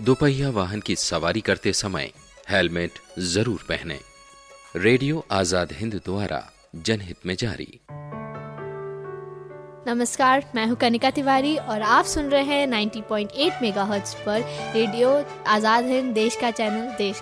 दोपहिया वाहन की सवारी करते समय हेलमेट जरूर पहनें। रेडियो आजाद हिंद द्वारा जनहित में जारी। नमस्कार, मैं हूं कनिका तिवारी और आप सुन रहे हैं 90.8 मेगाहर्ट्ज पर रेडियो आजाद हिंद, देश का चैनल, देश